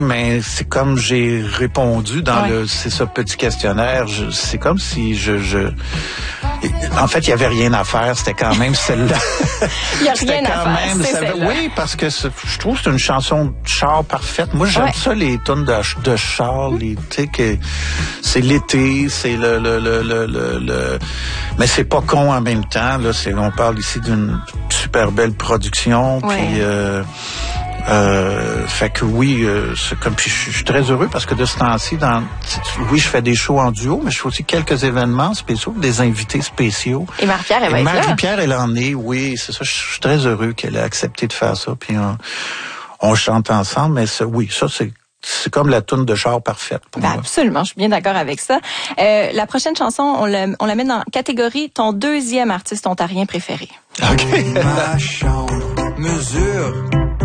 Mais c'est comme j'ai répondu dans c'est ce petit questionnaire. C'est comme si en fait, il y avait rien à faire. C'était quand même celle-là. Il y a rien à faire. C'est celle-là. Oui, parce que je trouve que c'est une chanson de char parfaite. Moi, j'aime ça, les tunes de char. Tu sais que c'est l'été, c'est le. Mais c'est pas con en même temps. Là, on parle ici d'une super belle production. Puis. Fait que oui, c'est comme puis je suis très heureux parce que de ce temps-ci, je fais des shows en duo, mais je fais aussi quelques événements spéciaux, des invités spéciaux. Et Marie-Pierre, elle va être là. Marie-Pierre, elle en est, oui, c'est ça. Je suis très heureux qu'elle ait accepté de faire ça. Puis on chante ensemble, mais ça c'est comme la toune de char parfaite pour moi. Absolument, je suis bien d'accord avec ça. La prochaine chanson, on la met dans catégorie ton deuxième artiste ontarien préféré. OK. Ma chambre mesure